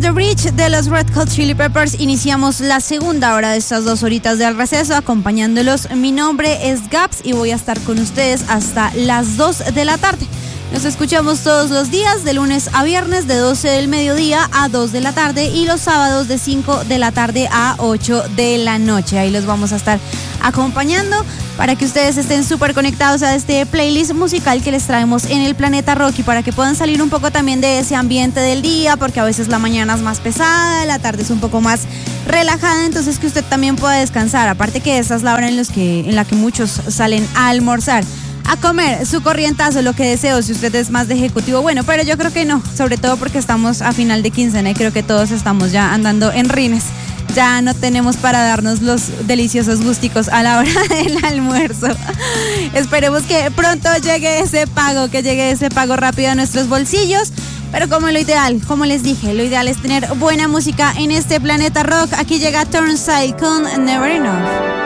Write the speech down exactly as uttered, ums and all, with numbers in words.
the Bridge de los Red Hot Chili Peppers. Iniciamos la segunda hora de estas dos horitas del receso acompañándolos. Mi nombre es Gaps y voy a estar con ustedes hasta las dos de la tarde. Nos escuchamos todos los días de lunes a viernes de doce del mediodía a dos de la tarde y los sábados de cinco de la tarde a ocho de la noche. Ahí los vamos a estar acompañando para que ustedes estén súper conectados a este playlist musical que les traemos en el Planeta Rock y para que puedan salir un poco también de ese ambiente del día, porque a veces la mañana es más pesada, la tarde es un poco más relajada, entonces que usted también pueda descansar. Aparte que esa es la hora en, los que, en la que muchos salen a almorzar, a comer su corrientazo, lo que deseo, si usted es más de ejecutivo, bueno, pero yo creo que no, sobre todo porque estamos a final de quincena y creo que todos estamos ya andando en rines. Ya no tenemos para darnos los deliciosos gusticos a la hora del almuerzo. Esperemos que pronto llegue ese pago, que llegue ese pago rápido a nuestros bolsillos. Pero como lo ideal, como les dije, lo ideal es tener buena música en este Planeta Rock. Aquí llega Turnstile con Never Enough.